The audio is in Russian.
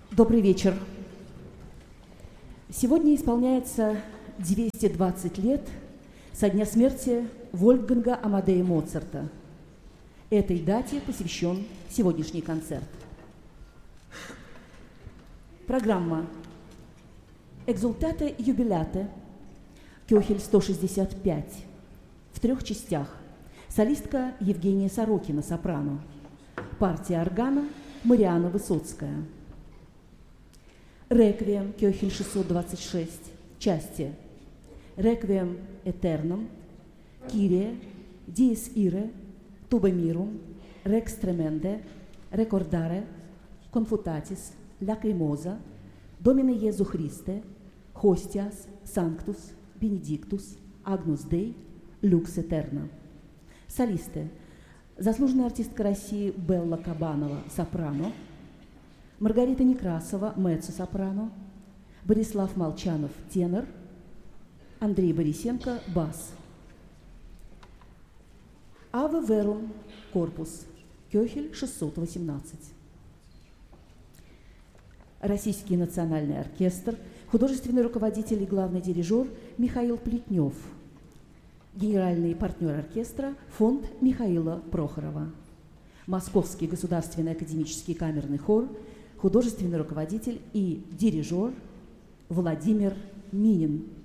Добрый вечер. Сегодня исполняется 220 лет со дня смерти Вольфганга Амадея Моцарта. Этой дате посвящен сегодняшний концерт. Программа «Экзультате юбиляте», Кёхель 165, в 3 частях. Солистка Евгения Сорокина, сопрано. Партия органа Марианна Высоцкая. Реквием Кёхель 626, части. Реквием этерном, Кирие, Диес Ире, Туба Мирум, Рекс Тременде, Рекордаре, Конфутатис, Лакримоза, Домине Иезу Христе, Хостиас, Санктус, Бенедиктус, Агнус Дей, Люкс Этерна. Солисты. Заслуженная артистка России Белла Кабанова, сопрано. Маргарита Некрасова, меццо-сопрано. Борислав Молчанов, тенор. Андрей Борисенко, бас. Аве Верум, корпус. Кёхель 618. Российский национальный оркестр, художественный руководитель и главный дирижер Михаил Плетнев. Генеральный партнер оркестра фонд Михаила Прохорова. Московский государственный академический камерный хор, художественный руководитель и дирижер Владимир Минин.